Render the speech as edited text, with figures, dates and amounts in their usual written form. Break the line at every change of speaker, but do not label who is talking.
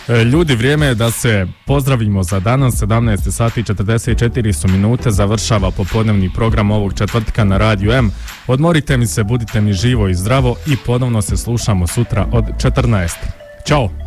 Ljudi, vrijeme je da se pozdravimo za danas. 17 sati i 44 su minute, završava popodnevni program ovog četvrtka na Radiju M. Odmorite mi se, budite mi živo i zdravo i ponovno se slušamo sutra od 14. Ćao!